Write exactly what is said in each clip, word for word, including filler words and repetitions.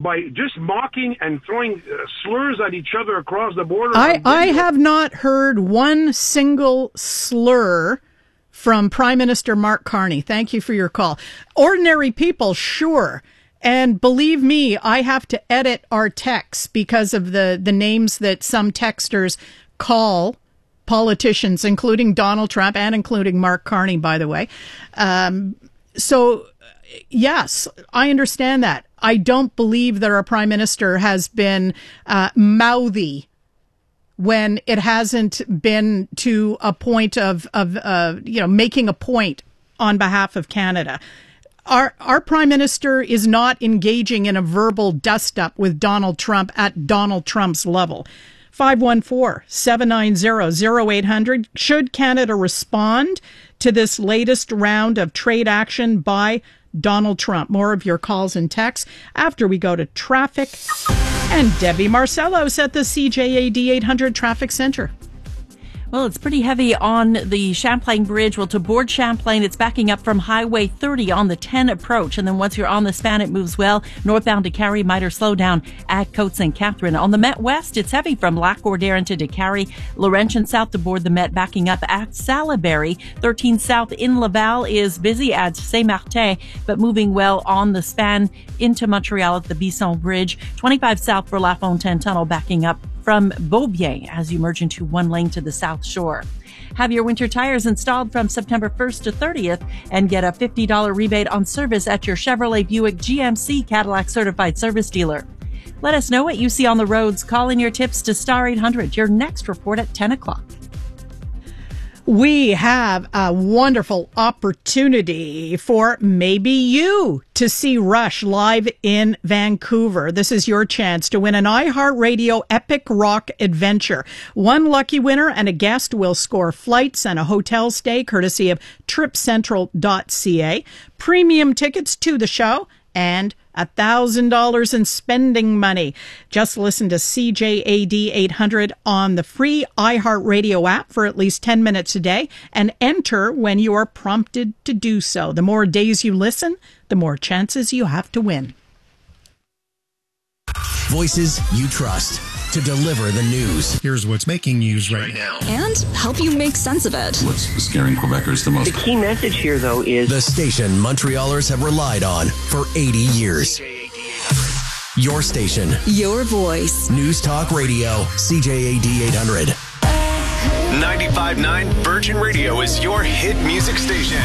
by just mocking and throwing uh, slurs at each other across the border. I, I have not heard one single slur from Prime Minister Mark Carney. Thank you for your call. Ordinary people, sure. And believe me, I have to edit our texts because of the, the names that some texters call politicians, including Donald Trump and including Mark Carney, by the way. Um, so, yes, I understand that. I don't believe that our prime minister has been uh, mouthy when it hasn't been to a point of, of uh, you know, making a point on behalf of Canada. Our our prime minister is not engaging in a verbal dust-up with Donald Trump at Donald Trump's level. five one four, seven nine zero, zero eight hundred. Should Canada respond to this latest round of trade action by Donald Trump? More of your calls and texts after we go to traffic. And Debbie Marcellos at the C J A D eight hundred Traffic Center. Well, it's pretty heavy on the Champlain Bridge. Well, to board Champlain, it's backing up from Highway thirty on the ten approach. And then once you're on the span, it moves well. Northbound to Carrie, Miter slow down at Côte Saint Catherine. On the Met West, it's heavy from Lac-Gordaire into Décarie. Laurentian South to board the Met, backing up at Salaberry. thirteen South in Laval is busy at Saint-Martin, but moving well on the span into Montreal at the Bisson Bridge. twenty-five South for La Fontaine Tunnel, backing up from Beaubien as you merge into one lane to the South Shore. Have your winter tires installed from September first to thirtieth and get a fifty dollars rebate on service at your Chevrolet, Buick, G M C, Cadillac certified service dealer. Let us know what you see on the roads. Call in your tips to Star eight hundred. Your next report at ten o'clock. We have a wonderful opportunity for maybe you to see Rush live in Vancouver. This is your chance to win an iHeartRadio Epic Rock Adventure. One lucky winner and a guest will score flights and a hotel stay courtesy of trip central dot c a, premium tickets to the show, and one thousand dollars in spending money. Just listen to C J A D eight hundred on the free iHeartRadio app for at least ten minutes a day and enter when you are prompted to do so. The more days you listen, the more chances you have to win. Voices you trust to deliver the news. Here's what's making news right now. And help you make sense of it. What's scaring Quebecers the most? The key message here, though, is the station Montrealers have relied on for eighty years. Your station. Your voice. News Talk Radio. C J A D eight hundred. ninety-five point nine Virgin Radio is your hit music station.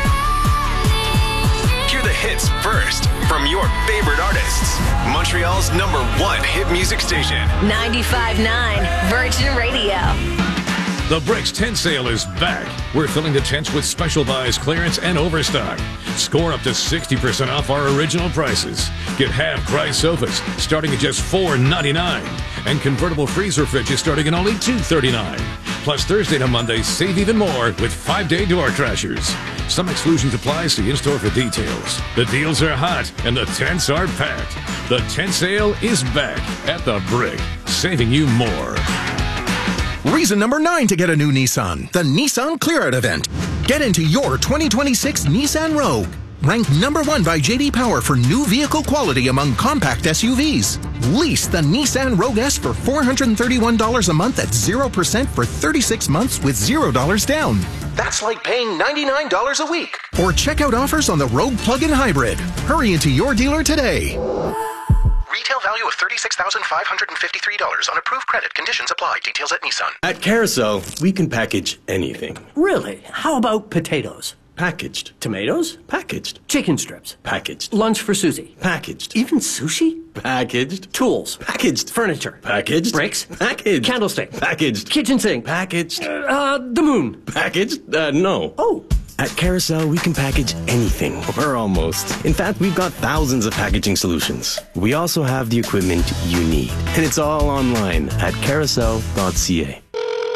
Hear the hits first from your favorite artists. Montreal's number one hit music station. ninety-five point nine Virgin Radio. The Bricks tent sale is back. We're filling the tents with special buys, clearance, and overstock. Score up to sixty percent off our original prices. Get half-price sofas starting at just four ninety-nine. And convertible freezer fridges starting at only two thirty-nine. Plus Thursday to Monday, save even more with five-day door crashers. Some exclusions apply, see in-store for details. The deals are hot and the tents are packed. The tent sale is back at the Brick, saving you more. Reason number nine to get a new Nissan, the Nissan Clear Out event. Get into your twenty twenty-six Nissan Rogue. Ranked number one by J D Power for new vehicle quality among compact S U Vs. Lease the Nissan Rogue S for four hundred thirty-one dollars a month at zero percent for thirty-six months with zero dollars down. That's like paying ninety-nine dollars a week. Or check out offers on the Rogue Plug-in Hybrid. Hurry into your dealer today. Retail value of thirty-six thousand five hundred fifty-three dollars on approved credit. Conditions apply. Details at Nissan. At Carousel, we can package anything. Really? How about potatoes? Packaged. Tomatoes? Packaged. Chicken strips? Packaged. Lunch for Susie? Packaged. Even sushi? Packaged. Tools? Packaged. Furniture? Packaged. Bricks? Packaged. Candlestick? Packaged. Kitchen sink? Packaged. Uh, uh, the moon? Packaged? Uh, no. Oh. At Carousel, we can package anything, or almost. In fact, we've got thousands of packaging solutions. We also have the equipment you need. And it's all online at carousel dot c a.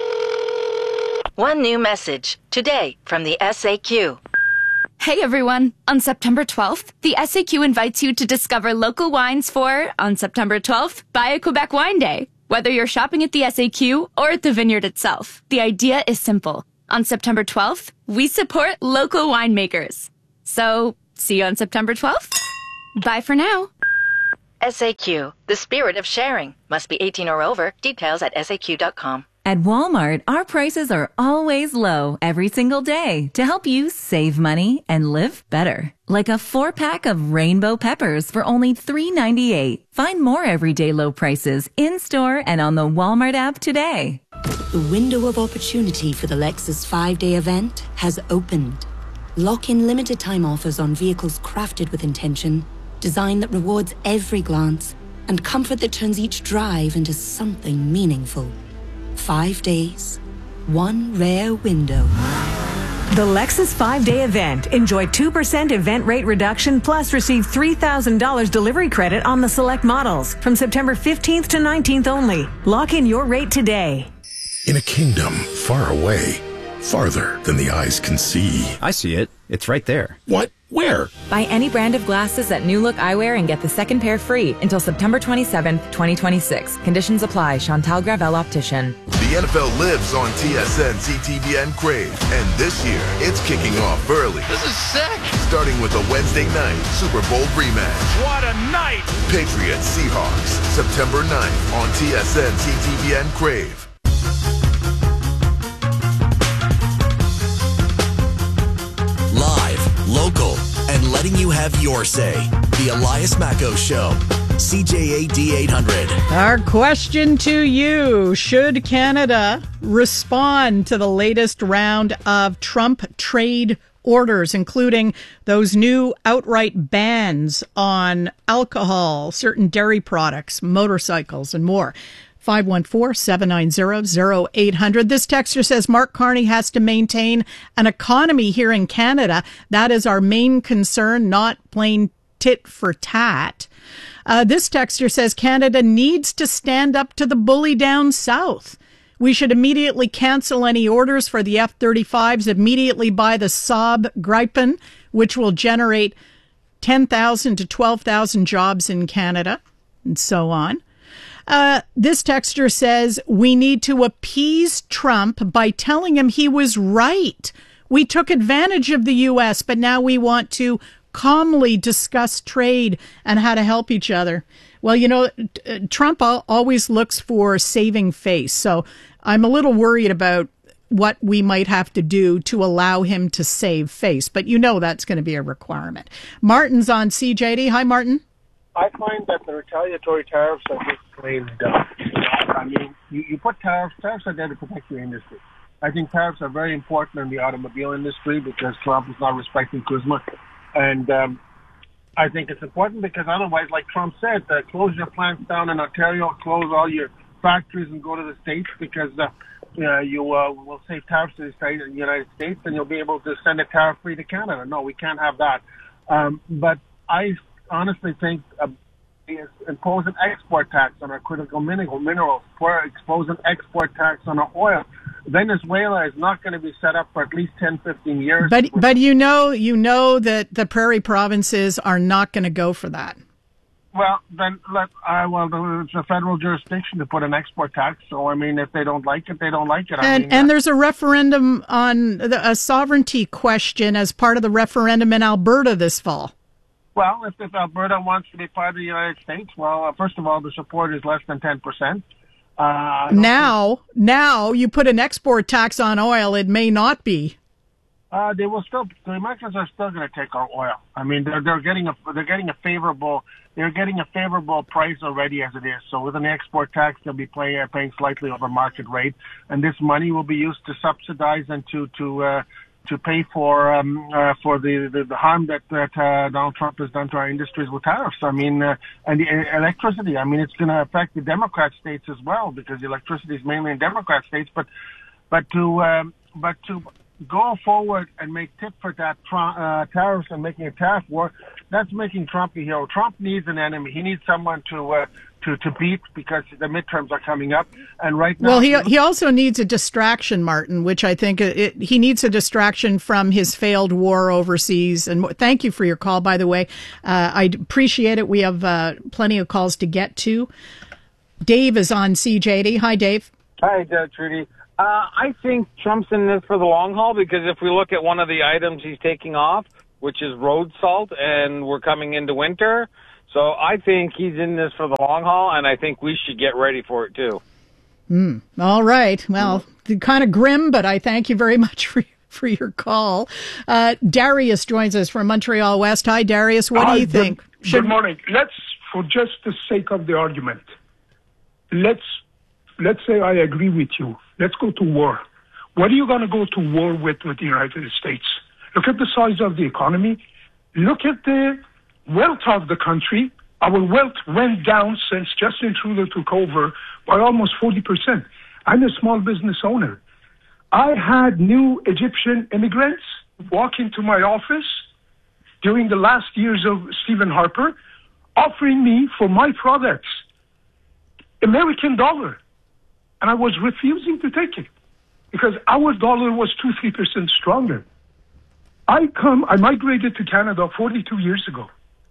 One new message today from the S A Q. Hey everyone! On September twelfth, the S A Q invites you to discover local wines for, on September twelfth, Buy a Quebec Wine Day. Whether you're shopping at the S A Q or at the vineyard itself, the idea is simple. On September twelfth, we support local winemakers. So, see you on September twelfth. Bye for now. S A Q, the spirit of sharing. Must be eighteen or over. Details at S A Q dot com. At Walmart, our prices are always low every single day to help you save money and live better. Like a four-pack of rainbow peppers for only three ninety-eight. Find more everyday low prices in-store and on the Walmart app today. The window of opportunity for the Lexus five-day event has opened. Lock in limited time offers on vehicles crafted with intention, design that rewards every glance, and comfort that turns each drive into something meaningful. Five days, one rare window. The Lexus five-day event. Enjoy two percent event rate reduction plus receive three thousand dollars delivery credit on the select models from September fifteenth to nineteenth only. Lock in your rate today. In a kingdom far away, farther than the eyes can see. I see it. It's right there. What? Where? Buy any brand of glasses at New Look Eyewear and get the second pair free until September twenty-seventh, twenty twenty-six. Conditions apply. Chantal Gravel Optician. The N F L lives on T S N, C T V N Crave. And this year, it's kicking off early. This is sick. Starting with a Wednesday night Super Bowl rematch. What a night. Patriots Seahawks, September ninth on T S N, C T V N Crave. Live, local, and letting you have your say. The Elias Macco Show. C J A D eight hundred. Our question to you: should Canada respond to the latest round of Trump trade orders, including those new outright bans on alcohol, certain dairy products, motorcycles, and more? five one four, seven nine zero, zero eight hundred. This texter says Mark Carney has to maintain an economy here in Canada. That is our main concern, not plain tit for tat. Uh, this texter says Canada needs to stand up to the bully down south. We should immediately cancel any orders for the F thirty-fives, immediately buy the Saab Gripen, which will generate ten thousand to twelve thousand jobs in Canada, and so on. Uh, this texter says we need to appease Trump by telling him he was right. We took advantage of the U S, but now we want to calmly discuss trade and how to help each other. Well, you know, Trump always looks for saving face. So I'm a little worried about what we might have to do to allow him to save face. But you know that's going to be a requirement. Martin's on C J D. Hi, Martin. I find that the retaliatory tariffs are just plain dumb. I mean, you, you put tariffs, tariffs are there to protect your industry. I think tariffs are very important in the automobile industry because Trump is not respecting CUSMA. And um, I think it's important because otherwise, like Trump said, uh, close your plants down in Ontario, close all your factories and go to the States because uh, uh, you uh, will save tariffs to the United States and you'll be able to send it tariff-free to Canada. No, we can't have that. Um, but I honestly think uh, impose an export tax on our critical mineral minerals, or expose an export tax on our oil. Venezuela is not going to be set up for at least ten, fifteen years. But but you know you know that the prairie provinces are not going to go for that. Well, then let uh, well it's a federal jurisdiction to put an export tax. So I mean, if they don't like it, they don't like it. I and mean, and uh, there's a referendum on the, a sovereignty question as part of the referendum in Alberta this fall. Well, if, if Alberta wants to be part of the United States, well, uh, first of all, the support is less than ten percent. Uh, now, now you put an export tax on oil, it may not be. Uh, they will still. The Americans are still going to take our oil. I mean, they're they're getting a they're getting a favorable they're getting a favorable price already as it is. So with an export tax, they'll be paying paying slightly over market rate, and this money will be used to subsidize and to to. Uh, to pay for um, uh, for the, the, the harm that, that uh, Donald Trump has done to our industries with tariffs. I mean, uh, and the electricity. I mean, it's going to affect the Democrat states as well because the electricity is mainly in Democrat states. But but to um, but to go forward and make tit for tat uh, tariffs and making a tariff war, that's making Trump a hero. Trump needs an enemy. He needs someone to. Uh, To, to beat because the midterms are coming up, and right now. Well, he he also needs a distraction, Martin, which I think it, it, he needs a distraction from his failed war overseas. And thank you for your call, by the way. Uh, I appreciate it. We have uh, plenty of calls to get to. Dave is on C J D. Hi, Dave. Hi, Trudy. Uh, I think Trump's in this for the long haul because if we look at one of the items he's taking off, which is road salt, and we're coming into winter. So I think he's in this for the long haul, and I think we should get ready for it too. Mm, all right. Well, kind of grim, but I thank you very much for for your call. Uh, Darius joins us from Montreal West. Hi, Darius. What Hi, do you good, think? Should... Good morning. Let's, for just the sake of the argument, let's let's say I agree with you. Let's go to war. What are you going to go to war with with the United States? Look at the size of the economy. Look at the wealth of the country. Our wealth went down since Justin Trudeau took over by almost forty percent. I'm a small business owner. I had new Egyptian immigrants walk into my office during the last years of Stephen Harper, offering me for my products American dollar. And I was refusing to take it because our dollar was two, three percent stronger. I come, I migrated to Canada forty-two years ago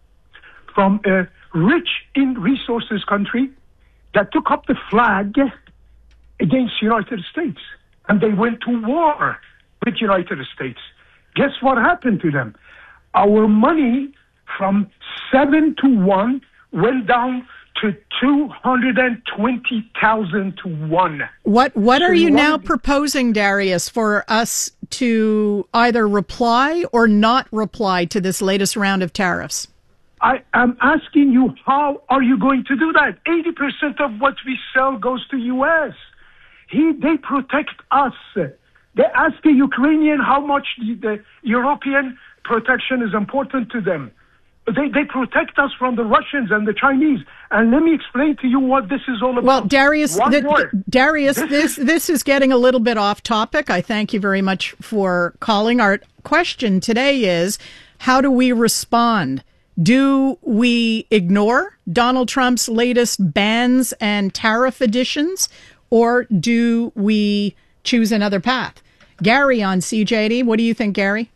from a rich in resources country that took up the flag against the United States. And they went to war with the United States. Guess what happened to them? Our money from seven to one went down to two hundred twenty thousand to one. What What So are you what- now proposing, Darius, for us to either reply or not reply to this latest round of tariffs? I am asking you, how are you going to do that? eighty percent of what we sell goes to U S. He, they protect us. They ask the Ukrainian how much the, the European protection is important to them. They, they protect us from the Russians and the Chinese. And let me explain to you what this is all about. Well, Darius, One th- more. th- Darius, This this this is getting a little bit off topic. I thank you very much for calling. Our question today is, how do we respond? Do we ignore Donald Trump's latest bans and tariff additions, or do we choose another path? Gary on C J D, what do you think, Gary?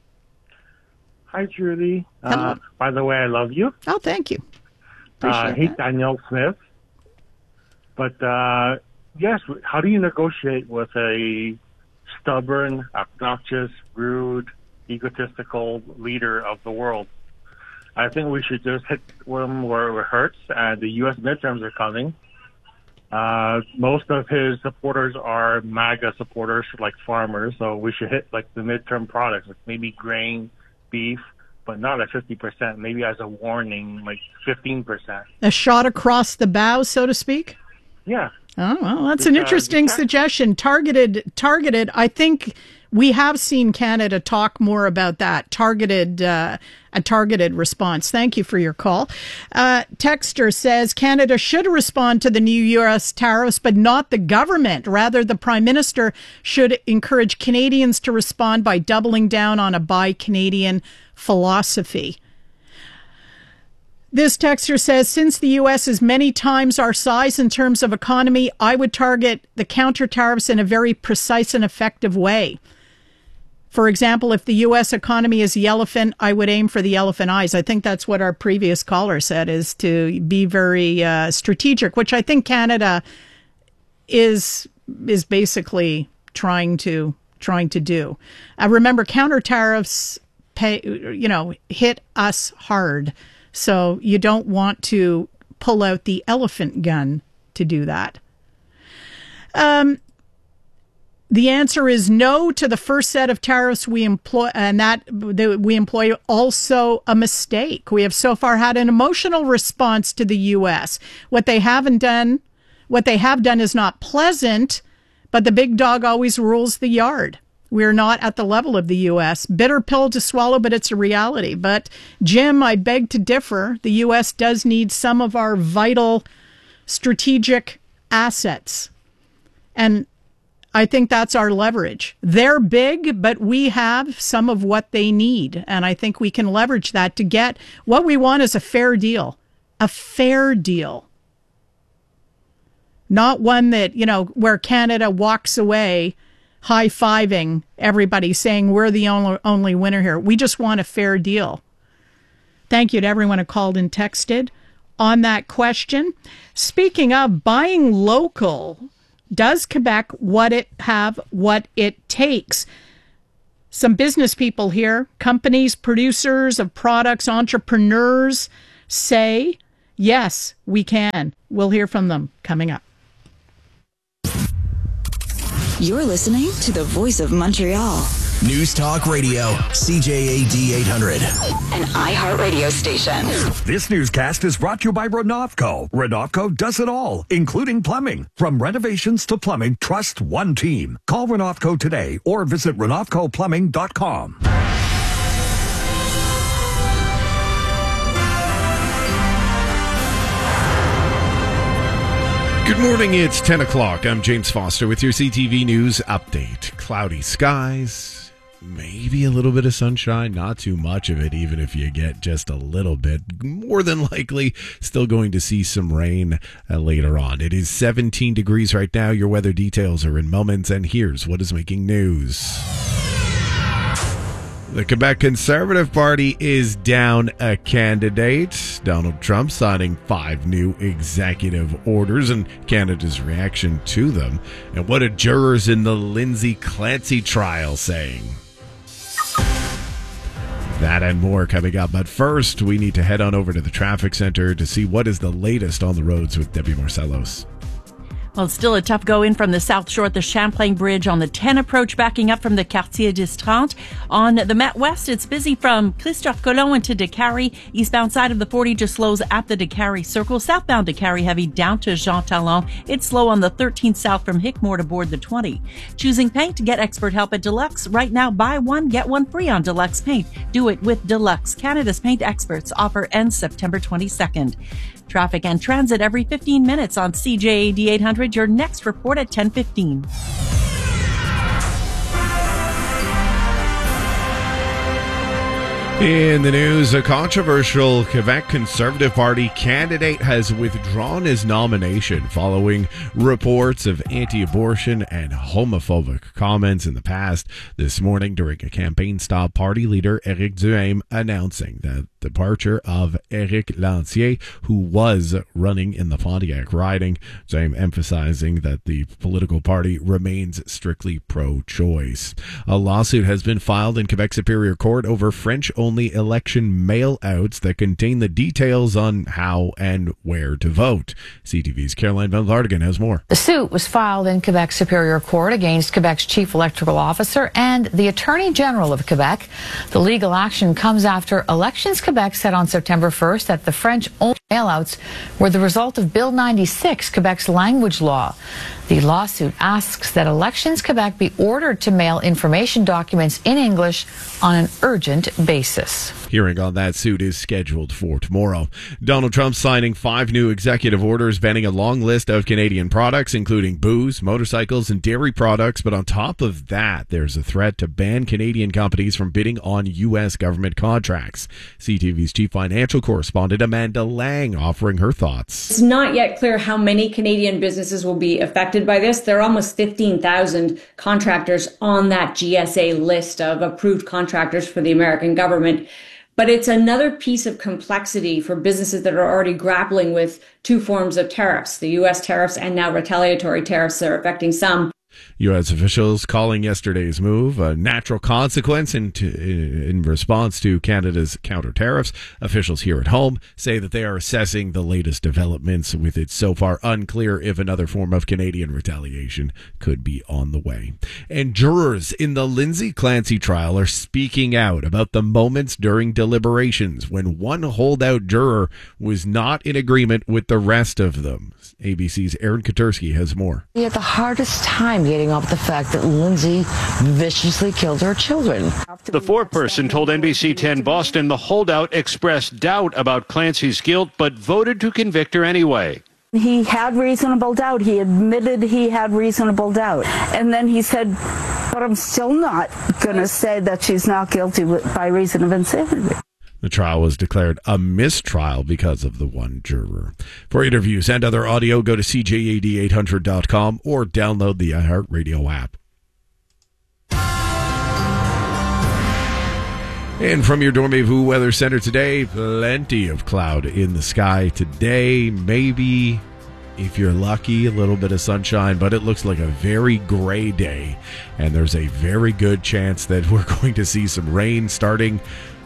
Hi, Judy. Hello. Uh, by the way, I love you. Oh, thank you. Uh, I Appreciate hate Danielle Smith. But, uh, yes, how do you negotiate with a stubborn, obnoxious, rude, egotistical leader of the world? I think we should just hit them where it hurts, and the U S midterms are coming. Uh, most of his supporters are MAGA supporters, like farmers, so we should hit, like, the midterm products, like maybe grain, beef, but not at fifty percent, maybe as a warning, like fifteen percent. A shot across the bow, so to speak? Yeah. Oh, well, that's an Because interesting you can't- suggestion. Targeted, targeted. I think we have seen Canada talk more about that. Targeted, uh, a targeted response. Thank you for your call. Uh, Texter says Canada should respond to the new U S tariffs, but not the government. Rather, the Prime Minister should encourage Canadians to respond by doubling down on a Buy Canadian philosophy. This texter says, since the U S is many times our size in terms of economy, I would target the counter tariffs in a very precise and effective way. For example, if the U S economy is the elephant, I would aim for the elephant eyes. I think that's what our previous caller said, is to be very uh, strategic, which I think Canada is is basically trying to trying to do. Uh, remember, counter tariffs pay, you know, hit us hard. So you don't want to pull out the elephant gun to do that. Um, the answer is no to the first set of tariffs we employ, and that that we employ also a mistake. We have so far had an emotional response to the U S. What they haven't done, what they have done is not pleasant, but the big dog always rules the yard. We're not at the level of the U S. Bitter pill to swallow, but it's a reality. But, Jim, I beg to differ. The U S does need some of our vital strategic assets. And I think that's our leverage. They're big, but we have some of what they need. And I think we can leverage that to get what we want is a fair deal. A fair deal. Not one that, you know, where Canada walks away high-fiving everybody, saying we're the only, only winner here. We just want a fair deal. Thank you to everyone who called and texted on that question. Speaking of buying local, does Quebec what it have what it takes? Some business people here, companies, producers of products, entrepreneurs, say, yes, we can. We'll hear from them coming up. You're listening to the Voice of Montreal. News Talk Radio, C J A D eight hundred. An iHeartRadio station. This newscast is brought to you by Renovco. Renovco does it all, including plumbing. From renovations to plumbing, trust one team. Call Renovco today or visit renovco plumbing dot com. Good morning, it's ten o'clock. I'm James Foster with your C T V News update. Cloudy skies, maybe a little bit of sunshine, not too much of it, even if you get just a little bit. More than likely, still going to see some rain uh, later on. It is seventeen degrees right now. Your weather details are in moments, and here's what is making news. The Quebec Conservative Party is down a candidate. Donald Trump signing five new executive orders and Canada's reaction to them. And what are jurors in the Lindsay Clancy trial saying? That and more coming up. But first, we need to head on over to the traffic center to see what is the latest on the roads with Debbie Marcellos. Well, it's still a tough go in from the South Shore at the Champlain Bridge on the ten approach, backing up from the Quartier des Trente. On the Met West, it's busy from Christophe Colomb into Décarie. Eastbound side of the forty just slows at the Décarie Circle. Southbound Décarie heavy down to Jean Talon. It's slow on the thirteenth south from Hickmore to board the twenty. Choosing paint? Get expert help at Deluxe. Right now, buy one, get one free on Deluxe Paint. Do it with Deluxe. Canada's paint experts. Offer ends September twenty-second. Traffic and transit every fifteen minutes on C J A D eight hundred. Your next report at ten fifteen. In the news, a controversial Quebec Conservative Party candidate has withdrawn his nomination following reports of anti-abortion and homophobic comments in the past. This morning, during a campaign stop, party leader Éric Duhaime announcing the departure of Éric Lantier, who was running in the Pontiac riding. Duhaime emphasizing that the political party remains strictly pro-choice. A lawsuit has been filed in Quebec Superior Court over French-only election mail-outs that contain the details on how and where to vote. C T V's Caroline Van Vardigan has more. The suit was filed in Quebec Superior Court against Quebec's chief electoral officer and the Attorney General of Quebec. The legal action comes after Elections Quebec said on September first that the French-only mail-outs were the result of Bill ninety-six, Quebec's language law. The lawsuit asks that Elections Quebec be ordered to mail information documents in English on an urgent basis. Hearing on that suit is scheduled for tomorrow. Donald Trump signing five new executive orders banning a long list of Canadian products, including booze, motorcycles, and dairy products. But on top of that, there's a threat to ban Canadian companies from bidding on U S government contracts. C T V's chief financial correspondent Amanda Lang offering her thoughts. It's not yet clear how many Canadian businesses will be affected by this. There are almost fifteen thousand contractors on that G S A list of approved contractors for the American government. But it's another piece of complexity for businesses that are already grappling with two forms of tariffs, the U S tariffs and now retaliatory tariffs that are affecting some. U S officials calling yesterday's move a natural consequence in, to, in response to Canada's counter tariffs. Officials here at home say that they are assessing the latest developments, with it so far unclear if another form of Canadian retaliation could be on the way. And jurors in the Lindsay Clancy trial are speaking out about the moments during deliberations when one holdout juror was not in agreement with the rest of them. A B C's Aaron Katursky has more. We had the hardest time getting off the fact that Lindsay viciously killed her children. The foreperson told N B C ten Boston the holdout expressed doubt about Clancy's guilt, but voted to convict her anyway. He had reasonable doubt. He admitted he had reasonable doubt. And then he said, but I'm still not going to say that she's not guilty by reason of insanity. The trial was declared a mistrial because of the one juror. For interviews and other audio, go to C J A D eight hundred dot com or download the iHeartRadio app. And from your Dormez-vous Weather Center today, plenty of cloud in the sky today. Maybe, if you're lucky, a little bit of sunshine, but it looks like a very gray day. And there's a very good chance that we're going to see some rain starting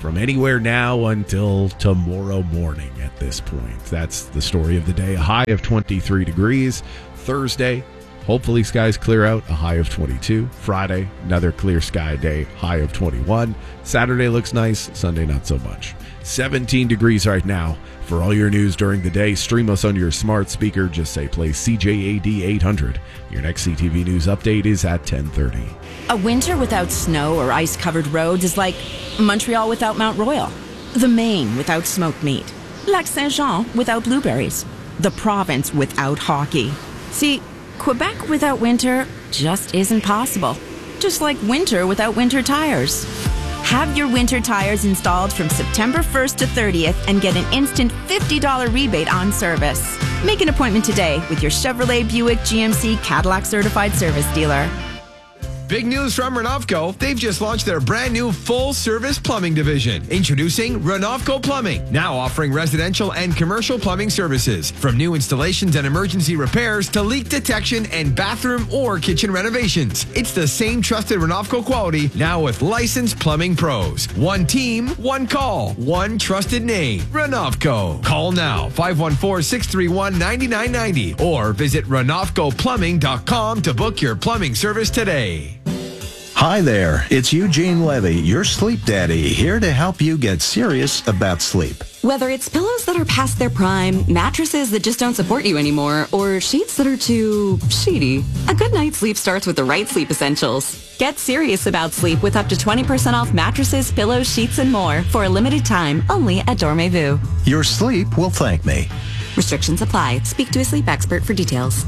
from anywhere now until tomorrow morning at this point. That's the story of the day. A high of twenty-three degrees. Thursday, hopefully skies clear out, a high of twenty-two. Friday, another clear sky day, high of twenty-one. Saturday looks nice, Sunday not so much. seventeen degrees right now. For all your news during the day, stream us on your smart speaker. Just say play C J A D eight hundred. Your next C T V News update is at ten thirty. A winter without snow or ice-covered roads is like Montreal without Mount Royal, the Maine without smoked meat, Lac Saint-Jean without blueberries, the province without hockey. See, Quebec without winter just isn't possible. Just like winter without winter tires. Have your winter tires installed from September first to thirtieth and get an instant fifty dollars rebate on service. Make an appointment today with your Chevrolet, Buick, G M C, Cadillac certified service dealer. Big news from Renovco. They've just launched their brand new full-service plumbing division. Introducing Renovco Plumbing, now offering residential and commercial plumbing services. From new installations and emergency repairs to leak detection and bathroom or kitchen renovations. It's the same trusted Renovco quality, now with licensed plumbing pros. One team, one call, one trusted name. Renovco. Call now, five one four, six three one, nine nine nine zero or visit renovco plumbing dot com to book your plumbing service today. Hi there, it's Eugene Levy, your sleep daddy, here to help you get serious about sleep. Whether it's pillows that are past their prime, mattresses that just don't support you anymore, or sheets that are too sheety, a good night's sleep starts with the right sleep essentials. Get serious about sleep with up to twenty percent off mattresses, pillows, sheets, and more for a limited time only at Dormez-vous. Your sleep will thank me. Restrictions apply. Speak to a sleep expert for details.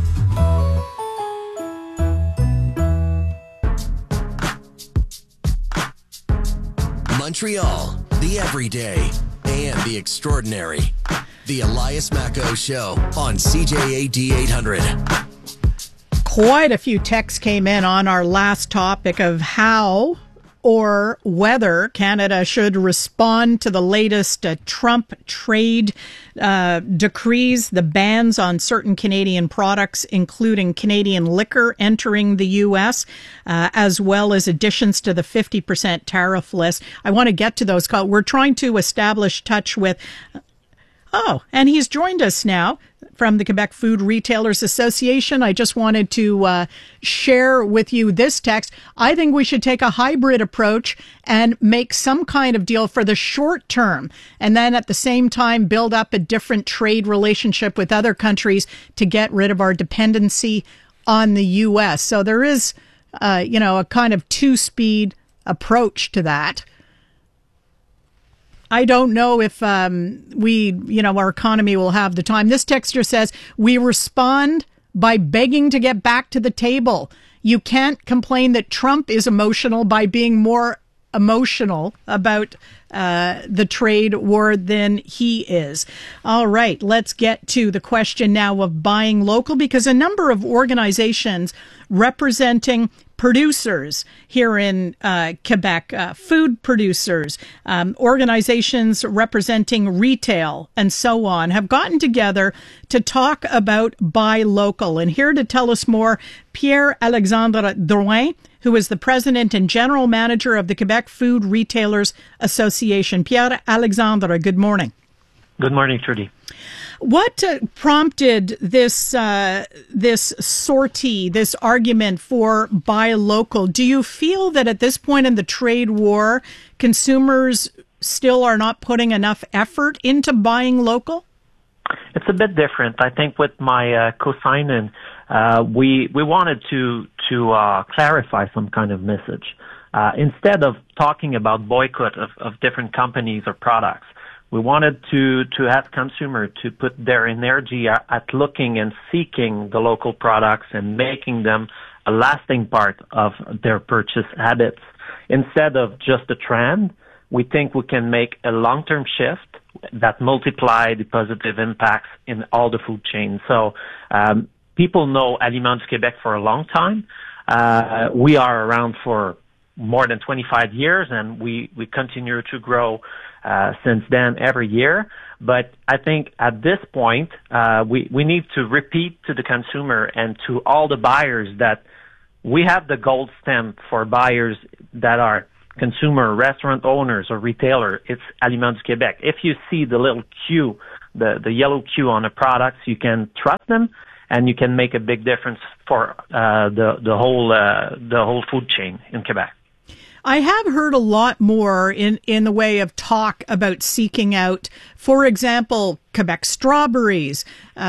Montreal, the everyday and the extraordinary. The Elias Macco Show on C J A D eight hundred. Quite a few texts came in on our last topic of how or whether Canada should respond to the latest uh, Trump trade uh, decrees, the bans on certain Canadian products, including Canadian liquor entering the U S, uh, as well as additions to the fifty percent tariff list. I want to get to those calls. We're trying to establish touch with... Oh, and he's joined us now from the Quebec Food Retailers Association. I just wanted to uh, share with you this text. I think we should take a hybrid approach and make some kind of deal for the short term, and then at the same time build up a different trade relationship with other countries to get rid of our dependency on the U S. So there is, uh, you know, a kind of two-speed approach to that. I don't know if um, we, you know, our economy will have the time. This texter says, we respond by begging to get back to the table. You can't complain that Trump is emotional by being more emotional about uh, the trade war than he is. All right, let's get to the question now of buying local, because a number of organizations representing producers here in uh, Quebec, uh, food producers, um, organizations representing retail, and so on, have gotten together to talk about buy local. And here to tell us more, Pierre-Alexandre Drouin, who is the president and general manager of the Quebec Food Retailers Association. Pierre-Alexandre, good morning. Good morning, Trudy. What uh, prompted this uh, this sortie, this argument for buy local? Do you feel that at this point in the trade war, consumers still are not putting enough effort into buying local? It's a bit different. I think with my uh, co-signing, uh, we we wanted to to uh, clarify some kind of message. Uh, instead of talking about boycott of, of different companies or products, we wanted to, to ask consumers to put their energy at, at looking and seeking the local products and making them a lasting part of their purchase habits. Instead of just a trend, we think we can make a long-term shift that multiply the positive impacts in all the food chain. So um, people know Aliments du Québec for a long time. Uh, we are around for more than twenty-five years, and we, we continue to grow Uh, since then every year. But I think at this point, uh, we, we need to repeat to the consumer and to all the buyers that we have the gold stamp for buyers that are consumer, restaurant owners, or retailer, it's Aliments du Québec. If you see the little Q, the, the yellow Q on the products, you can trust them, and you can make a big difference for uh, the the whole uh, the whole food chain in Quebec. I have heard a lot more in, in the way of talk about seeking out, for example, Quebec strawberries,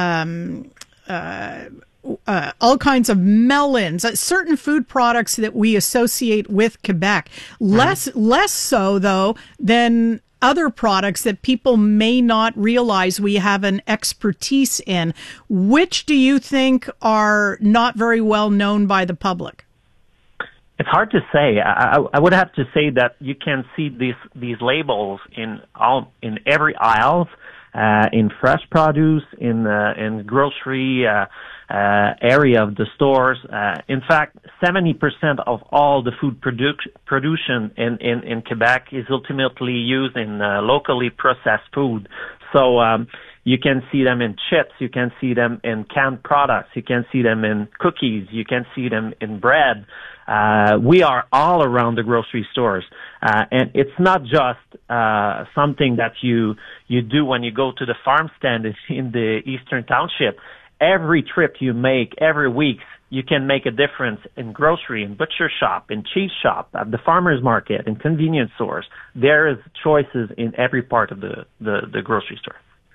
um, uh, uh, all kinds of melons, uh, certain food products that we associate with Quebec. Less, mm-hmm. less so, though, than other products that people may not realize we have an expertise in. Which do you think are not very well known by the public? It's hard to say. I, I would have to say that you can see these these labels in all in every aisle, uh, in fresh produce, in uh, in grocery uh, uh, area of the stores. Uh, in fact, seventy percent of all the food produ- production in, in in Quebec is ultimately used in uh, locally processed food. So um, you can see them in chips, you can see them in canned products, you can see them in cookies, you can see them in bread. Uh, we are all around the grocery stores. Uh, and it's not just, uh, something that you, you do when you go to the farm stand in the Eastern Township. Every trip you make, every week, you can make a difference in grocery, in butcher shop, in cheese shop, at the farmer's market, in convenience stores. There is choices in every part of the, the, the grocery store.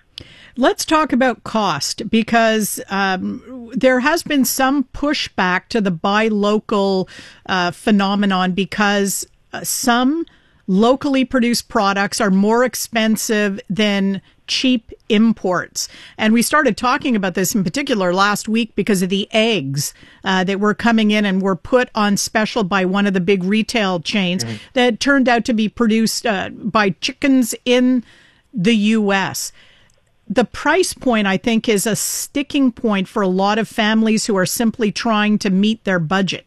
Let's talk about cost, because um, there has been some pushback to the buy local uh, phenomenon, because uh, some locally produced products are more expensive than cheap imports. And we started talking about this in particular last week because of the eggs uh, that were coming in and were put on special by one of the big retail chains mm-hmm. that turned out to be produced uh, by chickens in the U S The price point, I think, is a sticking point for a lot of families who are simply trying to meet their budget.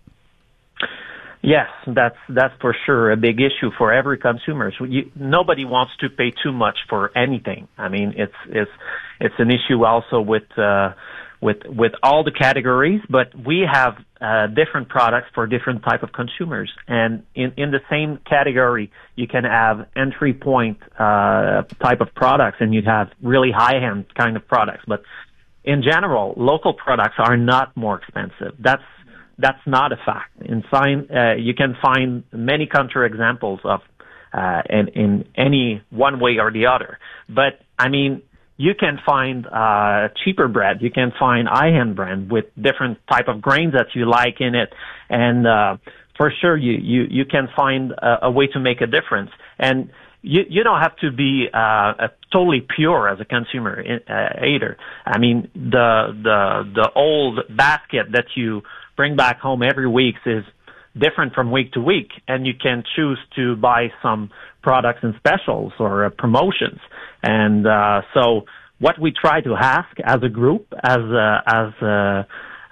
Yes, that's that's for sure a big issue for every consumer. So you, nobody wants to pay too much for anything. I mean, it's it's it's an issue also with uh, with with all the categories, but we have uh, different products for different type of consumers. And in in the same category, you can have entry point uh, type of products, and you have really high end kind of products. But in general, local products are not more expensive. That's That's not a fact. In find, uh, you can find many counterexamples of, uh, in, in any one way or the other. But, I mean, you can find, uh, cheaper bread. You can find high-end bread with different type of grains that you like in it. And, uh, for sure, you, you, you can find a, a way to make a difference. And you, you don't have to be, uh, a totally pure as a consumer, uh, either. I mean, the, the, the old basket that you bring back home every week is different from week to week, and you can choose to buy some products and specials or uh, promotions. And uh, so what we try to ask as a group, as a, as a,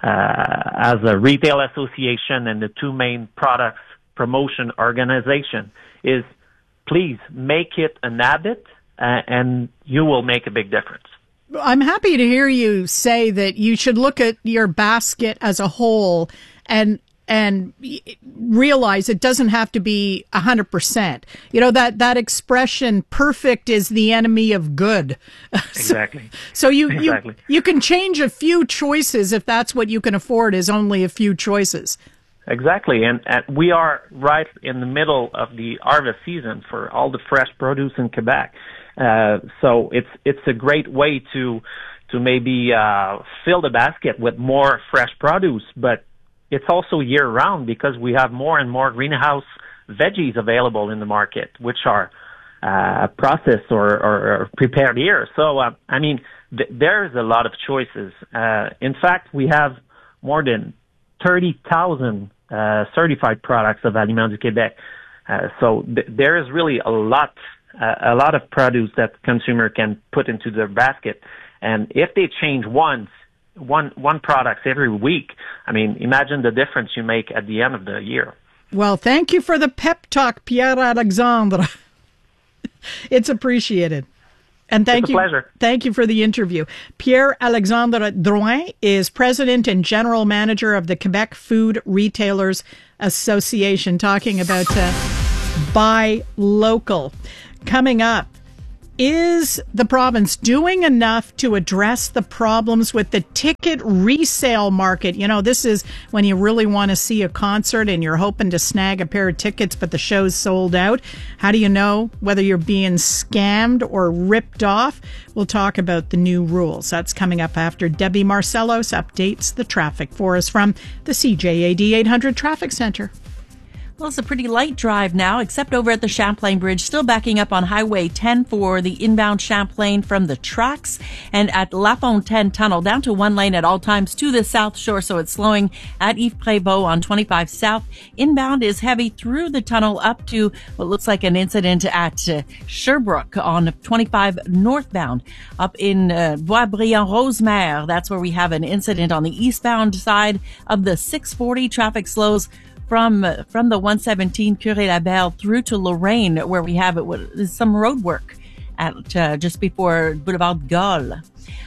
uh, as a retail association and the two main products promotion organization is please make it an habit, uh, and you will make a big difference. I'm happy to hear you say that you should look at your basket as a whole and and realize it doesn't have to be one hundred percent. You know, that, that expression, perfect is the enemy of good. Exactly. so so you, exactly. you, you can change a few choices if that's what you can afford, is only a few choices. Exactly. And, and we are right in the middle of the harvest season for all the fresh produce in Quebec. Uh, so it's, it's a great way to, to maybe, uh, fill the basket with more fresh produce, but it's also year round because we have more and more greenhouse veggies available in the market, which are, uh, processed or, or, or prepared here. So, uh, I mean, th- there's a lot of choices. Uh, in fact, we have more than thirty thousand, uh, certified products of Aliments du Québec. Uh, so th- there is really a lot Uh, a lot of produce that consumer can put into their basket. And if they change once, one, one product every week, I mean, imagine the difference you make at the end of the year. Well, thank you for the pep talk, Pierre Alexandre. It's appreciated. And thank it's a you. Pleasure. Thank you for the interview. Pierre Alexandre Drouin is president and general manager of the Quebec Food Retailers Association, talking about uh, buy local. Coming up, is the province doing enough to address the problems with the ticket resale market? You know, this is when you really want to see a concert and you're hoping to snag a pair of tickets, but the show's sold out. How do you know whether you're being scammed or ripped off? We'll talk about the new rules. That's coming up after Debbie Marcellos updates the traffic for us from the C J A D eight hundred Traffic Center. Well, it's a pretty light drive now, except over at the Champlain Bridge, still backing up on Highway ten for the inbound Champlain from the tracks, and at La Fontaine Tunnel down to one lane at all times to the South Shore, so it's slowing at Yves Prévost on twenty-five South. Inbound is heavy through the tunnel up to what looks like an incident at uh, Sherbrooke on twenty-five northbound. Up in uh, Boisbriand-Rosemère, that's where we have an incident on the eastbound side of the six forty. Traffic slows from from the one seventeen Curé-Labelle through to Lorraine, where we have it some road work at uh, just before Boulevard Gaulle.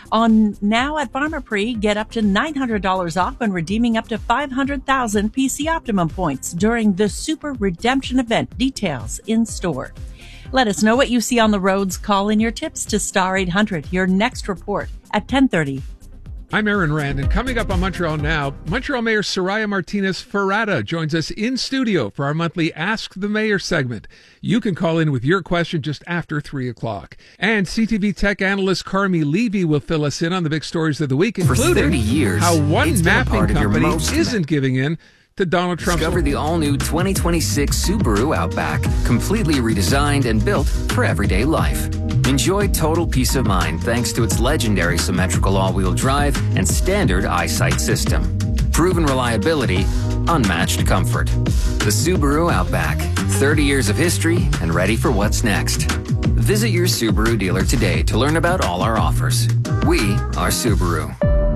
On now at Pharmaprix, get up to nine hundred dollars off when redeeming up to five hundred thousand P C Optimum points during the Super Redemption event. Details in store. Let us know what you see on the roads. Call in your tips to Star eight hundred. Your next report at ten thirty. I'm Aaron Rand, and coming up on Montreal Now, Montreal Mayor Soraya Martinez-Ferrata joins us in studio for our monthly Ask the Mayor segment. You can call in with your question just after three o'clock. And C T V tech analyst Carmi Levy will fill us in on the big stories of the week, including for thirty years, how one mapping company most isn't giving in to Donald Trump. Discover the all-new twenty twenty-six Subaru Outback, completely redesigned and built for everyday life. Enjoy total peace of mind thanks to its legendary symmetrical all-wheel drive and standard eyesight system. Proven reliability, unmatched comfort. The Subaru Outback, thirty years of history and ready for what's next. Visit your Subaru dealer today to learn about all our offers. We are Subaru.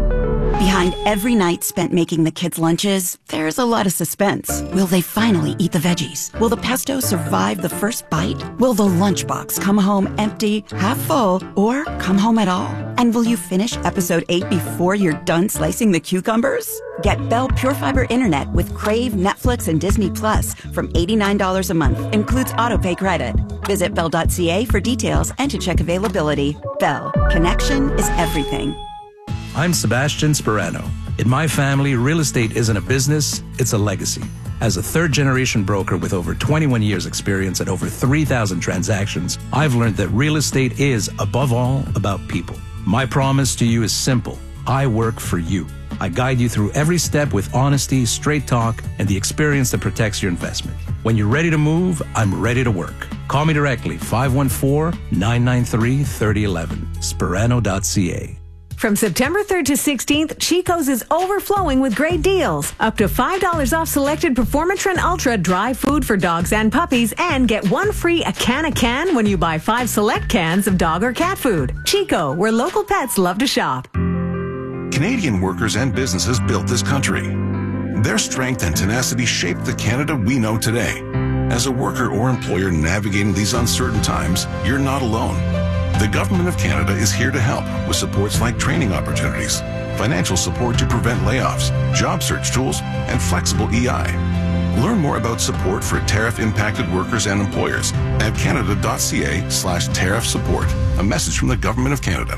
Behind every night spent making the kids' lunches, there's a lot of suspense. Will they finally eat the veggies? Will the pesto survive the first bite? Will the lunchbox come home empty, half full, or come home at all? And will you finish episode eight before you're done slicing the cucumbers? Get Bell Pure Fiber Internet with Crave, Netflix, and Disney Plus from eighty-nine dollars a month. Includes autopay credit. Visit bell dot c a for details and to check availability. Bell. Connection is everything. I'm Sebastian Sperano. In my family, real estate isn't a business, it's a legacy. As a third-generation broker with over twenty-one years experience and over three thousand transactions, I've learned that real estate is, above all, about people. My promise to you is simple. I work for you. I guide you through every step with honesty, straight talk, and the experience that protects your investment. When you're ready to move, I'm ready to work. Call me directly, five one four, nine nine three, three oh one one, sperano dot c a. From September third to sixteenth, Chico's is overflowing with great deals. Up to five dollars off selected Performatrin Ultra dry food for dogs and puppies, and get one free a can a can when you buy five select cans of dog or cat food. Chico, where local pets love to shop. Canadian workers and businesses built this country. Their strength and tenacity shaped the Canada we know today. As a worker or employer navigating these uncertain times, you're not alone. The Government of Canada is here to help with supports like training opportunities, financial support to prevent layoffs, job search tools, and flexible E I. Learn more about support for tariff-impacted workers and employers at canada.ca slash tariff support. A message from the Government of Canada.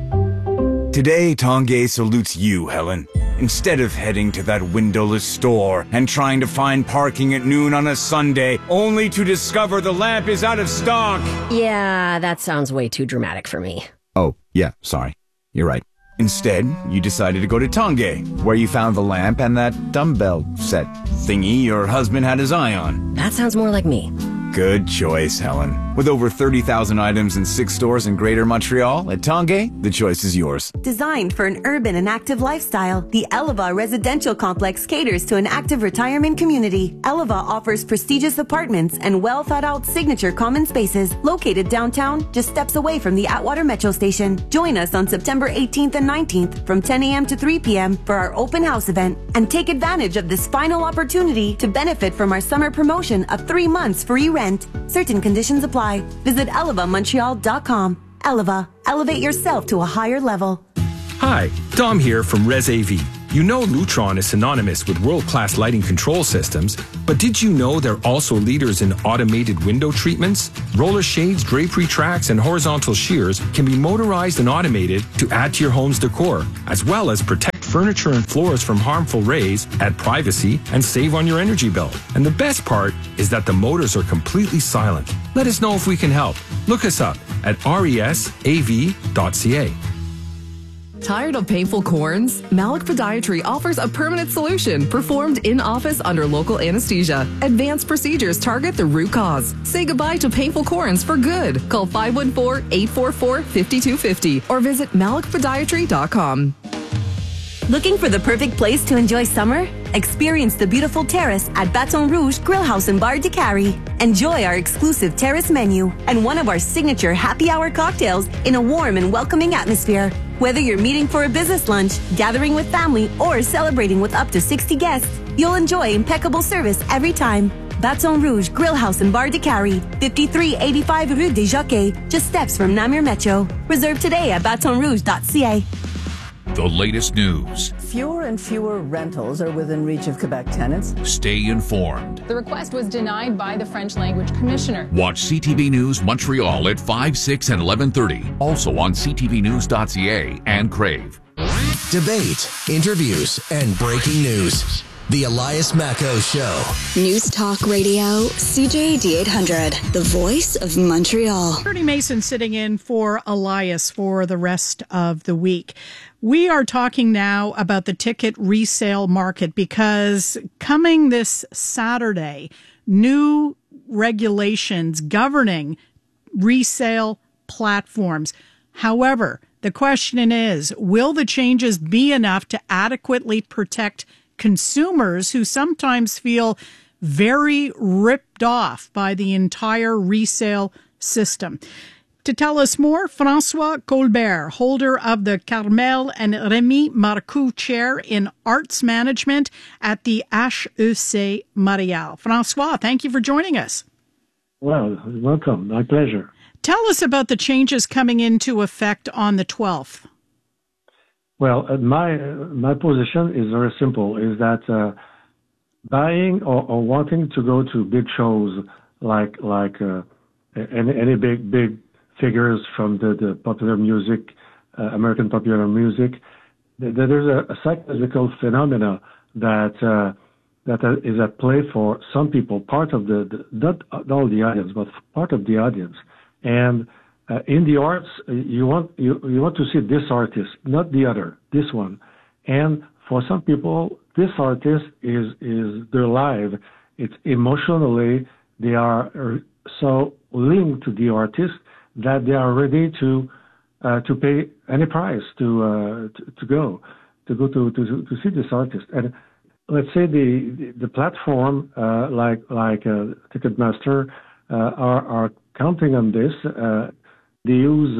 Today, Tanguay salutes you, Helen. Instead of heading to that windowless store and trying to find parking at noon on a Sunday, only to discover the lamp is out of stock. Yeah, that sounds way too dramatic for me. Oh, yeah, sorry. You're right. Instead, you decided to go to Tanguay, where you found the lamp and that dumbbell set thingy your husband had his eye on. That sounds more like me. Good choice, Helen. With over thirty thousand items in six stores in Greater Montreal, at Tanguay, the choice is yours. Designed for an urban and active lifestyle, the Eleva Residential Complex caters to an active retirement community. Eleva offers prestigious apartments and well-thought-out signature common spaces located downtown, just steps away from the Atwater Metro Station. Join us on September eighteenth and nineteenth from ten a.m. to three p.m. for our open house event, and take advantage of this final opportunity to benefit from our summer promotion of three months free rent. Certain conditions apply. Visit eleva montreal dot com. Eleva. Elevate yourself to a higher level. Hi, Dom here from Res A V. You know Lutron is synonymous with world-class lighting control systems, but did you know they're also leaders in automated window treatments? Roller shades, drapery tracks, and horizontal shears can be motorized and automated to add to your home's decor, as well as protect furniture and floors from harmful rays, add privacy, and save on your energy bill. And the best part is that the motors are completely silent. Let us know if we can help. Look us up at resav dot c a. Tired of painful corns? Malik Podiatry offers a permanent solution performed in office under local anesthesia. Advanced procedures target the root cause. Say goodbye to painful corns for good. Call five one four, eight four four, five two five zero or visit malik podiatry dot com. Looking for the perfect place to enjoy summer? Experience the beautiful terrace at Baton Rouge Grill House and Bar de Cary. Enjoy our exclusive terrace menu and one of our signature happy hour cocktails in a warm and welcoming atmosphere. Whether you're meeting for a business lunch, gathering with family, or celebrating with up to sixty guests, you'll enjoy impeccable service every time. Baton Rouge Grill House and Bar de Cary, fifty-three eighty-five Rue des Jockeys, just steps from Namur Metro. Reserve today at baton rouge dot c a. The latest news. Fewer and fewer rentals are within reach of Quebec tenants. Stay informed. The request was denied by the French language commissioner. Watch C T V News Montreal at five, six, and eleven thirty. Also on c t v news dot c a and Crave. Debate, interviews, and breaking news. The Elias Macco Show. News Talk Radio, C J A D eight hundred, the voice of Montreal. Bernie Mason sitting in for Elias for the rest of the week. We are talking now about the ticket resale market because coming this Saturday, new regulations governing resale platforms. However, the question is, will the changes be enough to adequately protect consumers who sometimes feel very ripped off by the entire resale system? To tell us more, François Colbert, holder of the Carmel and Rémy Marcoux Chair in Arts Management at the H E C Montréal. François, thank you for joining us. Well, welcome. My pleasure. Tell us about the changes coming into effect on the twelfth. Well, uh, my uh, my position is very simple, is that uh, buying or, or wanting to go to big shows like like uh, any, any big big figures from the, the popular music, uh, American popular music, th- there's a, a psychological phenomena that uh, that uh, is at play for some people, part of the, the not all the audience, but part of the audience. And uh, in the arts, you want you, you want to see this artist, not the other, this one. And for some people, this artist is is their life. It's emotionally, they are so linked to the artist that they are ready to uh, to pay any price to, uh, to to go to go to, to to see this artist. And let's say the the platform uh, like like uh, Ticketmaster uh, are are counting on this. Uh, they use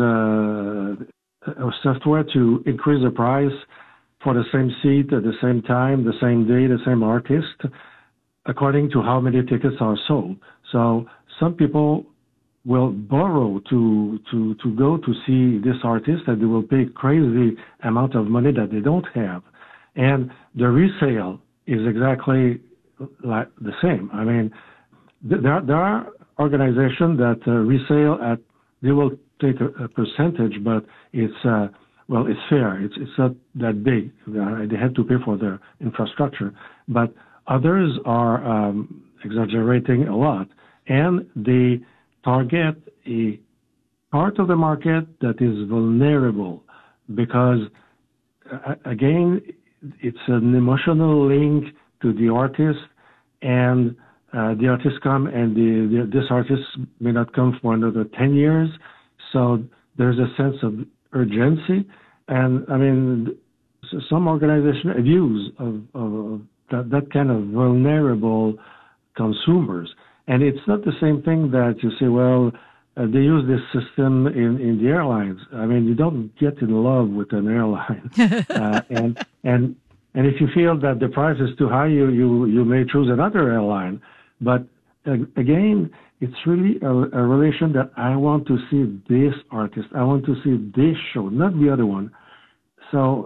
uh, a software to increase the price for the same seat at the same time, the same day, the same artist, according to how many tickets are sold. So some people will borrow to to to go to see this artist, and they will pay crazy amount of money that they don't have. And the resale is exactly like the same. I mean, there are, there are organizations that uh, resale at, they will take a, a percentage, but it's uh, well, it's fair. It's it's not that big. Uh, they have to pay for their infrastructure, but others are um, exaggerating a lot, and they target a part of the market that is vulnerable because, uh, again, it's an emotional link to the artist, and uh, the artist come and the, the, this artist may not come for another ten years. So there's a sense of urgency. And I mean, some organizations abuse of, of that, that kind of vulnerable consumers. And it's not the same thing that you say, well, uh, they use this system in, in the airlines. I mean, you don't get in love with an airline. uh, and and and if you feel that the price is too high, you, you, you may choose another airline. But uh, again, it's really a, a relation that I want to see this artist. I want to see this show, not the other one. So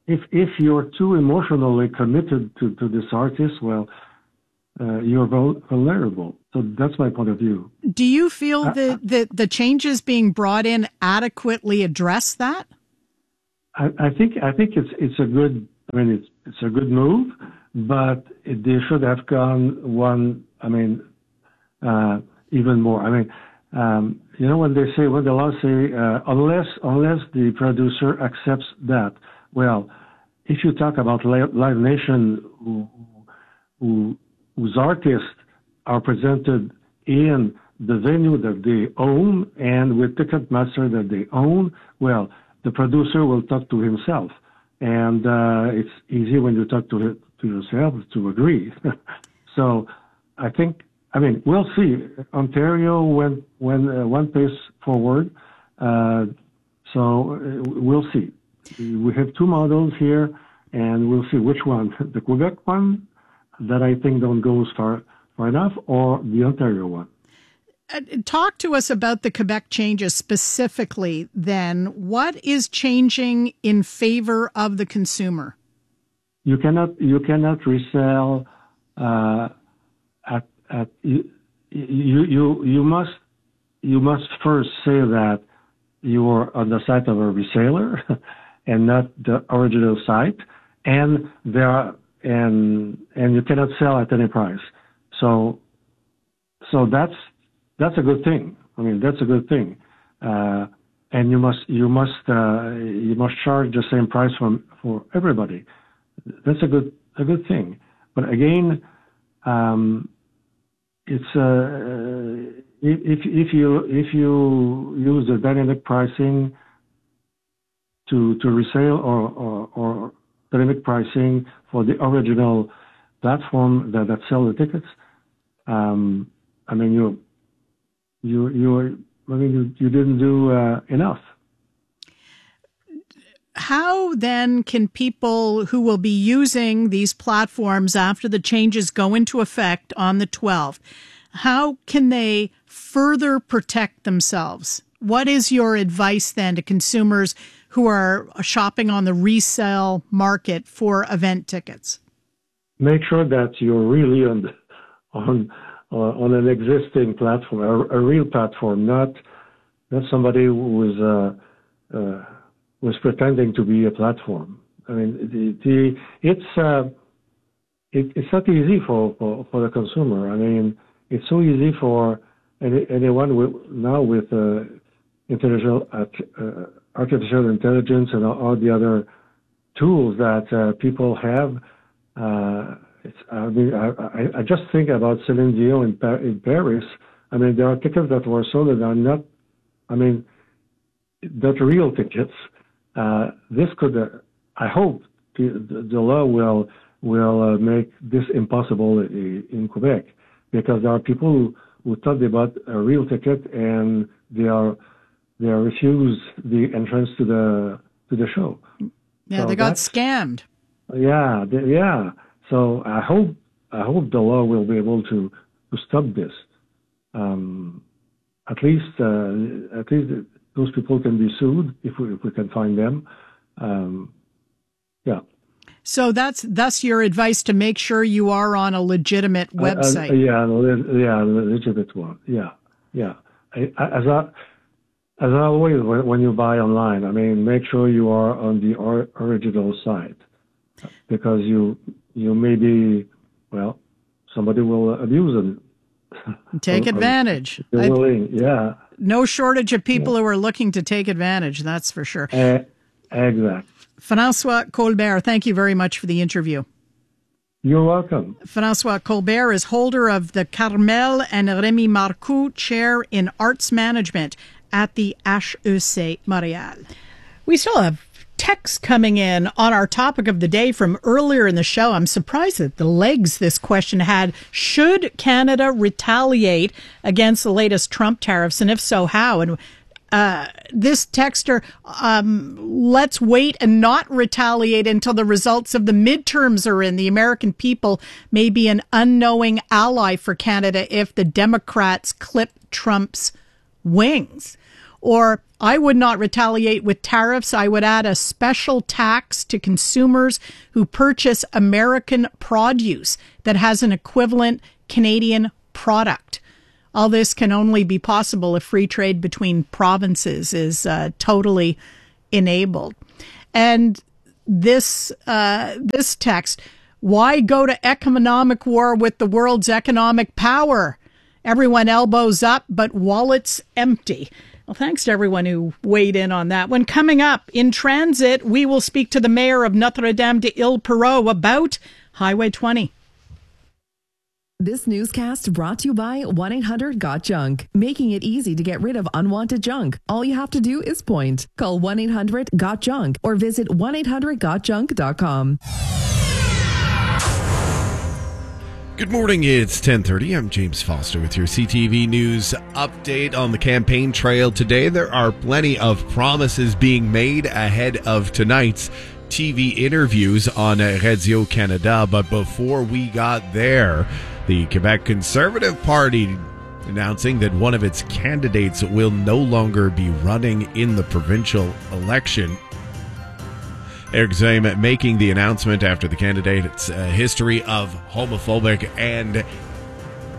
if if you're too emotionally committed to, to this artist, well, uh, you're vulnerable. So that's my point of view. Do you feel uh, that, that the changes being brought in adequately address that? I, I think I think it's it's a good. I mean, it's it's a good move, but it, they should have gone one. I mean, uh, even more. I mean, um, you know, when they say when the law say uh, unless unless the producer accepts that. Well, if you talk about Live Nation, who, who, whose artists are presented in the venue that they own and with Ticketmaster that they own, well, the producer will talk to himself. And uh, it's easy when you talk to to yourself to agree. So I think, I mean, we'll see. Ontario went, went uh, one pace forward. Uh, so uh, we'll see. We have two models here, and we'll see which one. The Quebec one that I think don't go far, far enough, or the Ontario one. Uh, talk to us about the Quebec changes specifically then. What is changing in favor of the consumer? You cannot you cannot resell uh, at at you, you you must you must first say that you are on the side of a reseller and not the original site, and there are, and and you cannot sell at any price. So so that's that's a good thing. I mean, that's a good thing. Uh, and you must you must uh, you must charge the same price from for everybody. That's a good a good thing. But again, um, it's uh, if if you if you use the dynamic pricing to to resale or or, or dynamic pricing for the original platform that, that sell the tickets, um, I mean you you you I mean you, you didn't do uh, enough. How then can people who will be using these platforms after the changes go into effect on the twelfth, how can they further protect themselves? What is your advice then to consumers who are shopping on the resale market for event tickets? Make sure that you're really on the, on uh, on an existing platform, a, a real platform, not not somebody who is uh, uh, was pretending to be a platform. I mean, the, the it's uh, it, it's not easy for, for, for the consumer. I mean, it's so easy for any, anyone with, now with uh, intelligent, uh, artificial intelligence and all, all the other tools that uh, people have. Uh, it's, I mean, I, I just think about Céline Dion in, pa- in Paris. I mean, there are tickets that were sold that are not, I mean, not real tickets. Uh, this could, uh, I hope, the, the law will will uh, make this impossible in, in Quebec, because there are people who, who thought they bought a real ticket and they are they are refused the entrance to the to the show. Yeah, so they got scammed. Yeah, they, yeah. So I hope I hope the law will be able to to stop this. Um, at least uh, at least. Those people can be sued if we, if we can find them. Um, yeah. So that's thus your advice, to make sure you are on a legitimate website. Uh, uh, yeah, yeah, legitimate one. Yeah, yeah. I, I, as I as I always, when, when you buy online, I mean, make sure you are on the or, original site, because you you may be, well, somebody will abuse them. Take advantage. They're willing, yeah. No shortage of people yeah. who are looking to take advantage, that's for sure. Uh, exactly. François Colbert, thank you very much for the interview. You're welcome. François Colbert is holder of the Carmel and Rémy Marcoux Chair in Arts Management at the H E C Montréal. We still have texts coming in on our topic of the day from earlier in the show. I'm surprised at the legs this question had. Should Canada retaliate against the latest Trump tariffs, and if so, how? And uh, this texter, um, let's wait and not retaliate until the results of the midterms are in. The American people may be an unknowing ally for Canada if the Democrats clip Trump's wings. Or I would not retaliate with tariffs. I would add a special tax to consumers who purchase American produce that has an equivalent Canadian product. All this can only be possible if free trade between provinces is uh, totally enabled. And this uh, this text, why go to economic war with the world's economic power? Everyone elbows up, but wallets empty. Well, thanks to everyone who weighed in on that one. Coming up, in transit, we will speak to the mayor of Notre-Dame-des-Îles-Perrot about Highway twenty. This newscast brought to you by one eight hundred got junk, making it easy to get rid of unwanted junk. All you have to do is point. Call one eight hundred got junk or visit one eight hundred got junk dot com. Good morning, it's ten thirty. I'm James Foster with your C T V News update on the campaign trail today. There are plenty of promises being made ahead of tonight's T V interviews on Radio Canada, but before we got there, the Quebec Conservative Party announcing that one of its candidates will no longer be running in the provincial election. Éric Duhaime making the announcement after the candidate's uh, history of homophobic and